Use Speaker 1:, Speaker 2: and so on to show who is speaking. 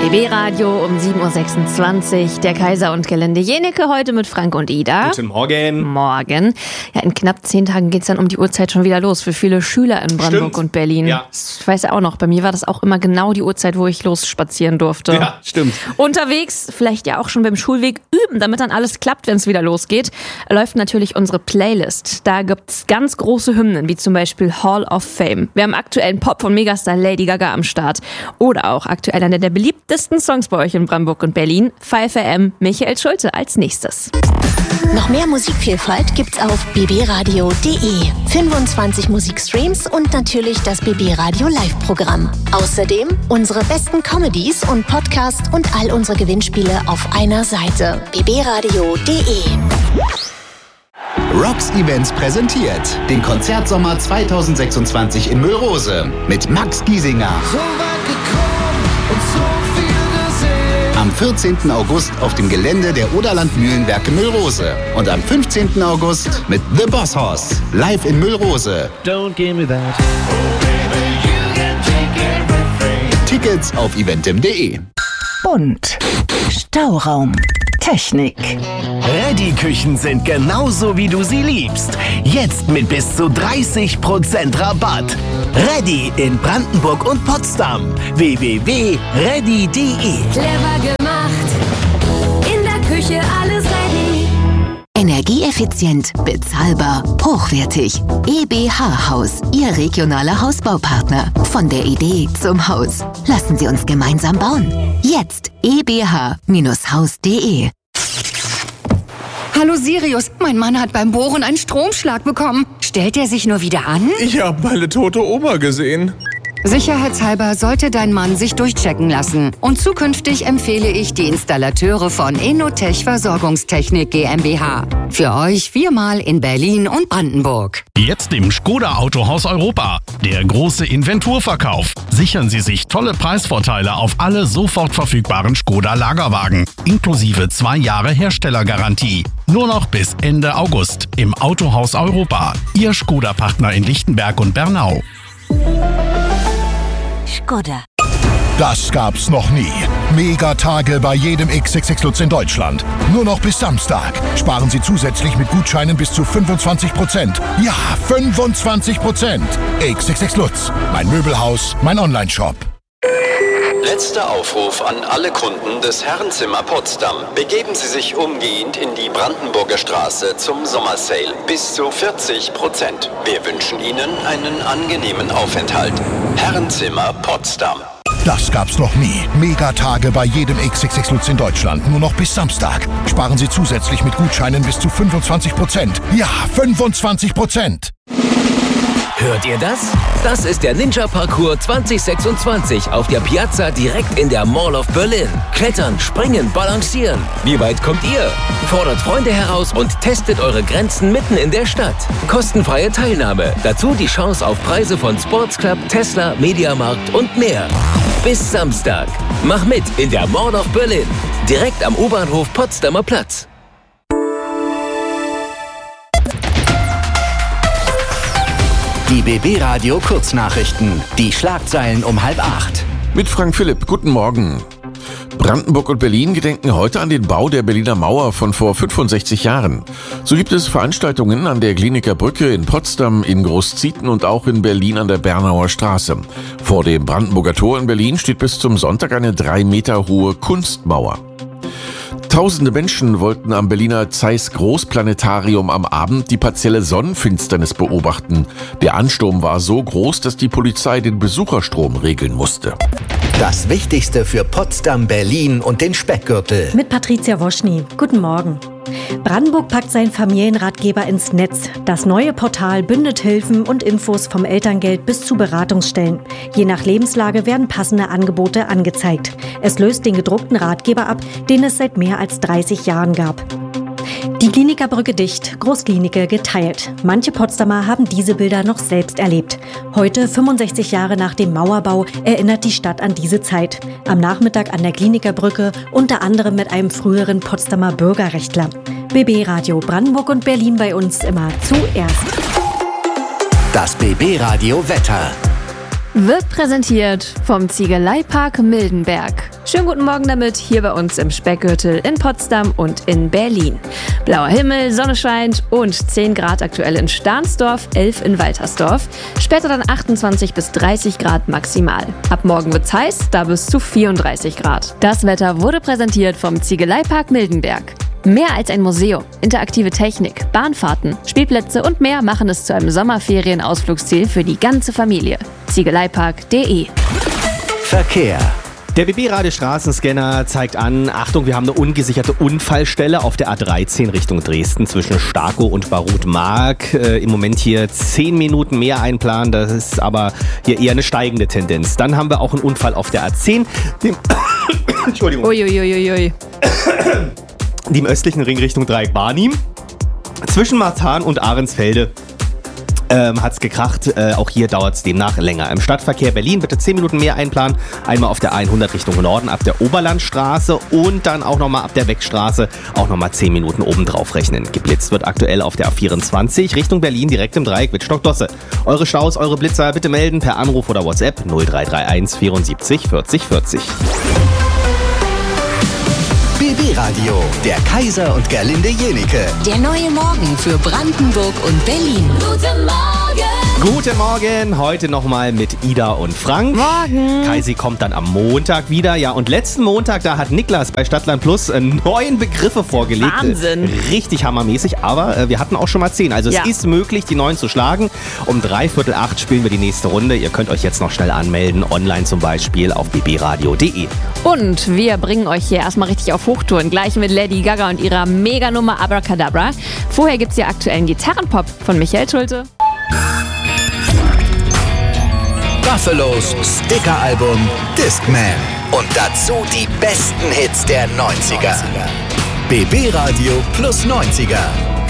Speaker 1: BB Radio um 7.26 Uhr. Der Kaiser und Gelände Jeneke heute mit Frank und Ida.
Speaker 2: Guten Morgen.
Speaker 1: Morgen. Ja, in knapp 10 Tagen geht's dann um die Uhrzeit schon wieder los für viele Schüler in Brandenburg und Berlin.
Speaker 2: Ja.
Speaker 1: Ich weiß ja auch noch, bei mir war das auch immer genau die Uhrzeit, wo ich losspazieren durfte.
Speaker 2: Ja, stimmt.
Speaker 1: Unterwegs, vielleicht ja auch schon beim Schulweg üben, damit dann alles klappt, wenn es wieder losgeht, läuft natürlich unsere Playlist. Da gibt's ganz große Hymnen, wie zum Beispiel Hall of Fame. Wir haben aktuellen Pop von Megastar Lady Gaga am Start. Oder auch aktuell einer der beliebtesten Songs bei euch in Brandenburg und Berlin, 5am, Michael Schulte als nächstes.
Speaker 3: Noch mehr Musikvielfalt gibt's auf bbradio.de. 25 Musikstreams und natürlich das BB Radio Live-Programm. Außerdem unsere besten Comedies und Podcasts und all unsere Gewinnspiele auf einer Seite. bbradio.de.
Speaker 4: Rocks Events präsentiert den Konzertsommer 2026 in Müllrose mit Max Giesinger. Am 14. August auf dem Gelände der Oderland Mühlenwerke Müllrose. Und am 15. August mit The Boss Hoss. Live in Müllrose.
Speaker 5: Don't give me that.
Speaker 4: Tickets auf eventim.de.
Speaker 6: Bunt. Stauraum. Technik.
Speaker 5: Reddy-Küchen sind genauso, wie du sie liebst. Jetzt mit bis zu 30% Rabatt. Reddy in Brandenburg und Potsdam. www.reddy.de.
Speaker 7: Clever gemacht. In der Küche alles ready.
Speaker 8: Energieeffizient, bezahlbar, hochwertig. EBH Haus, Ihr regionaler Hausbaupartner. Von der Idee zum Haus. Lassen Sie uns gemeinsam bauen. Jetzt ebh-haus.de.
Speaker 9: Hallo Sirius, mein Mann hat beim Bohren einen Stromschlag bekommen. Stellt er sich nur wieder an?
Speaker 2: Ich habe meine tote Oma gesehen.
Speaker 9: Sicherheitshalber sollte dein Mann sich durchchecken lassen. Und zukünftig empfehle ich die Installateure von Enotech Versorgungstechnik GmbH. Für euch 4-mal in Berlin und Brandenburg.
Speaker 10: Jetzt im Skoda Autohaus Europa. Der große Inventurverkauf. Sichern Sie sich tolle Preisvorteile auf alle sofort verfügbaren Skoda Lagerwagen. Inklusive 2 Jahre Herstellergarantie. Nur noch bis Ende August im Autohaus Europa. Ihr Skoda-Partner in Lichtenberg und Bernau.
Speaker 8: Skoda.
Speaker 11: Das gab's noch nie. Megatage bei jedem XXX Lutz in Deutschland. Nur noch bis Samstag. Sparen Sie zusätzlich mit Gutscheinen bis zu 25%. Ja, 25%. XXX Lutz. Mein Möbelhaus, mein Onlineshop.
Speaker 12: Letzter Aufruf an alle Kunden des Herrenzimmer Potsdam. Begeben Sie sich umgehend in die Brandenburger Straße zum Sommersale. Bis zu 40%. Wir wünschen Ihnen einen angenehmen Aufenthalt. Herrenzimmer Potsdam.
Speaker 11: Das gab's noch nie. Megatage bei jedem XXX Lutz in Deutschland. Nur noch bis Samstag. Sparen Sie zusätzlich mit Gutscheinen bis zu 25%. Ja, 25%.
Speaker 13: Hört ihr das? Das ist der Ninja Parcours 2026 auf der Piazza direkt in der Mall of Berlin. Klettern, springen, balancieren. Wie weit kommt ihr? Fordert Freunde heraus und testet eure Grenzen mitten in der Stadt. Kostenfreie Teilnahme. Dazu die Chance auf Preise von Sports Club, Tesla, Mediamarkt und mehr. Bis Samstag. Mach mit in der Mall of Berlin. Direkt am U-Bahnhof Potsdamer Platz.
Speaker 4: Die BB Radio Kurznachrichten. Die Schlagzeilen um 7:30.
Speaker 14: Mit Frank Philipp. Guten Morgen. Brandenburg und Berlin gedenken heute an den Bau der Berliner Mauer von vor 65 Jahren. So gibt es Veranstaltungen an der Kliniker Brücke in Potsdam, in Großzieten und auch in Berlin an der Bernauer Straße. Vor dem Brandenburger Tor in Berlin steht bis zum Sonntag eine 3 Meter hohe Kunstmauer. Tausende Menschen wollten am Berliner Zeiss Großplanetarium am Abend die partielle Sonnenfinsternis beobachten. Der Ansturm war so groß, dass die Polizei den Besucherstrom regeln musste.
Speaker 4: Das Wichtigste für Potsdam, Berlin und den Speckgürtel.
Speaker 15: Mit Patricia Woschny. Guten Morgen. Brandenburg packt seinen Familienratgeber ins Netz. Das neue Portal bündet Hilfen und Infos vom Elterngeld bis zu Beratungsstellen. Je nach Lebenslage werden passende Angebote angezeigt. Es löst den gedruckten Ratgeber ab, den es seit mehr als 30 Jahren gab. Die Klinikerbrücke dicht, Großklinike geteilt. Manche Potsdamer haben diese Bilder noch selbst erlebt. Heute, 65 Jahre nach dem Mauerbau, erinnert die Stadt an diese Zeit. Am Nachmittag an der Klinikerbrücke, unter anderem mit einem früheren Potsdamer Bürgerrechtler. BB Radio Brandenburg und Berlin bei uns immer zuerst.
Speaker 4: Das BB Radio Wetter.
Speaker 1: Wird präsentiert vom Ziegeleipark Mildenberg. Schönen guten Morgen damit, hier bei uns im Speckgürtel in Potsdam und in Berlin. Blauer Himmel, Sonne scheint und 10 Grad aktuell in Stahnsdorf, 11 in Waltersdorf. Später dann 28 bis 30 Grad maximal. Ab morgen wird's heiß, da bis zu 34 Grad. Das Wetter wurde präsentiert vom Ziegeleipark Mildenberg. Mehr als ein Museum, interaktive Technik, Bahnfahrten, Spielplätze und mehr machen es zu einem Sommerferienausflugsziel für die ganze Familie. Ziegeleipark.de.
Speaker 16: Verkehr. Der BB-Radio-Straßenscanner zeigt an, Achtung, wir haben eine ungesicherte Unfallstelle auf der A13 Richtung Dresden zwischen Starkow und Barut-Mark. Im Moment hier 10 Minuten mehr einplanen, das ist aber hier eher eine steigende Tendenz. Dann haben wir auch einen Unfall auf der A10. Entschuldigung.
Speaker 1: Uiuiuiui.
Speaker 16: Die im östlichen Ring Richtung Dreieck Barnim. Zwischen Marzahn und Ahrensfelde hat's gekracht. Auch hier dauert es demnach länger. Im Stadtverkehr Berlin bitte 10 Minuten mehr einplanen. Einmal auf der 100 Richtung Norden ab der Oberlandstraße und dann auch nochmal ab der Weckstraße auch nochmal 10 Minuten obendrauf rechnen. Geblitzt wird aktuell auf der A24 Richtung Berlin direkt im Dreieck Wittstock-Dosse. Eure Staus, eure Blitzer bitte melden per Anruf oder WhatsApp 0331 74 40 40.
Speaker 4: BB Radio, der Kaiser und Gerlinde Jenike.
Speaker 3: Der neue Morgen für Brandenburg und Berlin.
Speaker 7: Guten Morgen!
Speaker 16: Guten Morgen, heute nochmal mit Ida und Frank.
Speaker 1: Morgen!
Speaker 16: Kaisi kommt dann am Montag wieder. Ja, und letzten Montag, da hat Niklas bei Stadtland Plus 9 Begriffe vorgelegt.
Speaker 1: Wahnsinn!
Speaker 16: Richtig hammermäßig, aber wir hatten auch schon mal 10. Also es ist möglich, die 9 zu schlagen. Um 7:45 spielen wir die nächste Runde. Ihr könnt euch jetzt noch schnell anmelden, online zum Beispiel auf bbradio.de.
Speaker 1: Und wir bringen euch hier erstmal richtig auf Hochtouren, gleich mit Lady Gaga und ihrer Meganummer Abracadabra. Vorher gibt's hier aktuellen Gitarrenpop von Michael Schulte.
Speaker 4: Buffalos Sticker-Album Discman. Und dazu die besten Hits der 90er. BB Radio plus 90er.